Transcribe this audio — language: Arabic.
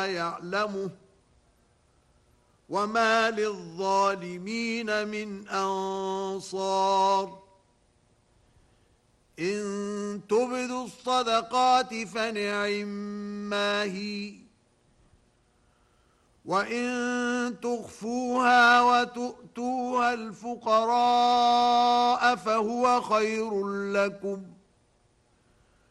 يعلمه وما للظالمين من أنصار إن تبدوا الصدقات فنعما هي وإن تخفوها وتؤتوها الفقراء فهو خير لكم